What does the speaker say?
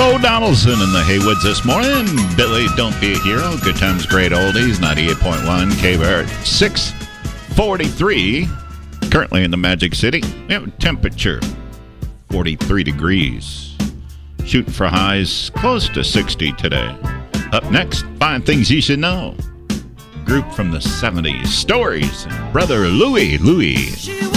Bo Donaldson in the Haywoods this morning. Billy, Don't Be a Hero. Good Times, Great Oldies. 98.1 KBR 643. Currently in the Magic City. We have a temperature 43 degrees. Shooting for highs close to 60 today. Up next, 5 things you should know. Group from the 70s. Stories. Brother Louie.